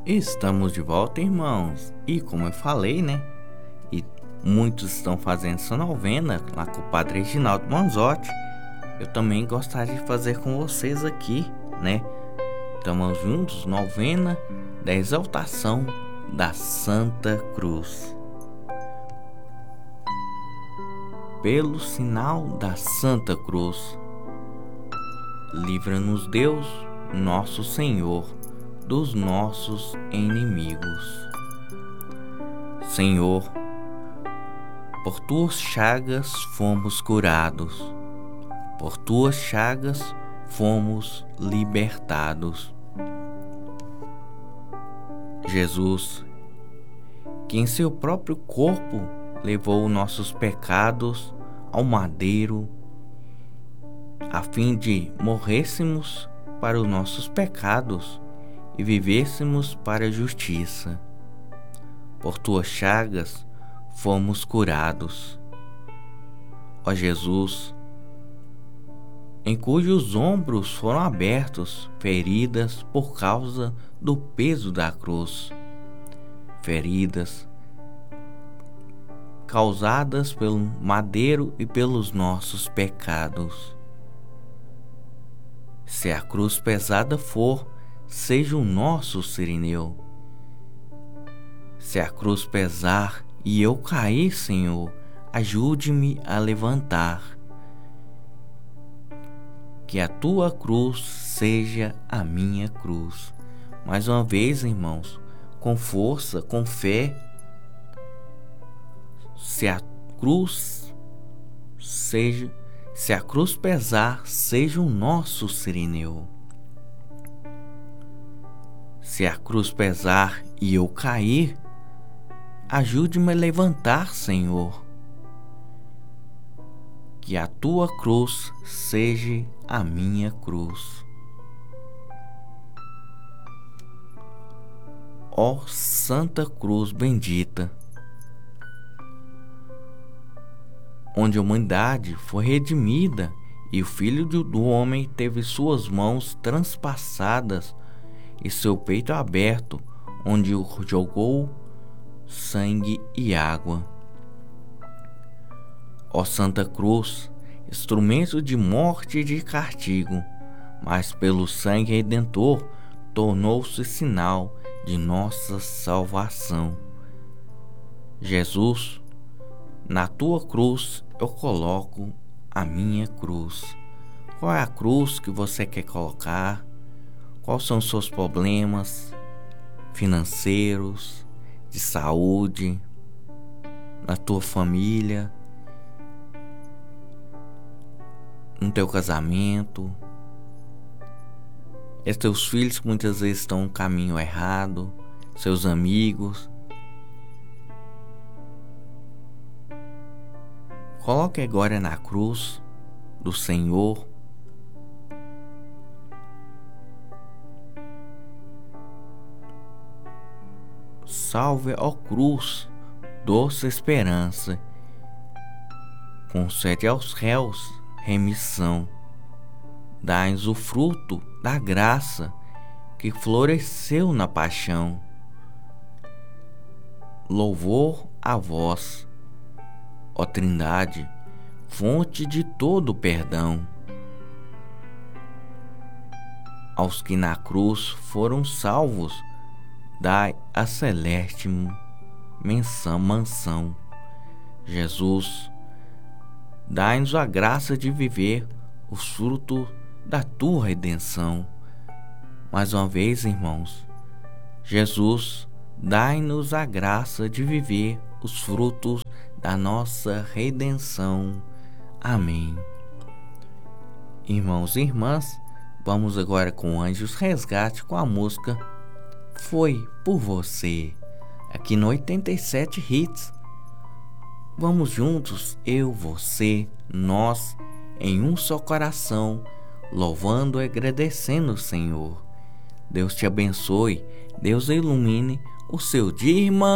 Estamos de volta, irmãos. E como eu falei, né? E muitos estão fazendo essa novena lá com o Padre Reginaldo Manzotti. Eu também gostaria de fazer com vocês aqui, né? Estamos juntos, novena da exaltação da Santa Cruz. Pelo sinal da Santa Cruz, livra-nos Deus, nosso Senhor, dos nossos inimigos. Senhor, por tuas chagas fomos curados, por tuas chagas fomos libertados. Jesus, que em seu próprio corpo levou nossos pecados ao madeiro, a fim de morrêssemos para os nossos pecados e vivêssemos para a justiça. Por tuas chagas fomos curados. Ó Jesus, em cujos ombros foram abertos feridas por causa do peso da cruz, feridas causadas pelo madeiro e pelos nossos pecados. Se a cruz pesada for, seja o nosso cirineu. Se a cruz pesar e eu cair, Senhor, ajude-me a levantar. Que a tua cruz seja a minha cruz. Mais uma vez, irmãos, com força, com fé. Se a cruz pesar, seja o nosso cirineu. Se a cruz pesar e eu cair, ajude-me a levantar, Senhor. Que a tua cruz seja a minha cruz. Ó Santa Cruz bendita, onde a humanidade foi redimida e o Filho do Homem teve suas mãos transpassadas e seu peito aberto, onde jogou sangue e água. Ó Santa Cruz, instrumento de morte e de castigo, mas pelo sangue redentor tornou-se sinal de nossa salvação. Jesus, na tua cruz eu coloco a minha cruz. Qual é a cruz que você quer colocar? Quais são os seus problemas financeiros, de saúde, na tua família, no teu casamento? É teus filhos que muitas vezes estão no caminho errado, seus amigos. Coloque agora na cruz do Senhor. Salve, ó cruz, doce esperança. Concede aos réus remissão. Dai-nos o fruto da graça que floresceu na paixão. Louvor a vós, ó Trindade, fonte de todo perdão. Aos que na cruz foram salvos, dai a celeste mansão. Jesus, dai-nos a graça de viver os frutos da tua redenção. Mais uma vez, irmãos, Jesus, dai-nos a graça de viver os frutos da nossa redenção. Amém. Irmãos e irmãs, vamos agora com Anjos Resgate com a música Foi por Você, aqui no 87 Hits. Vamos juntos, eu, você, nós, em um só coração, louvando e agradecendo o Senhor. Deus te abençoe, Deus ilumine o seu dia, irmão.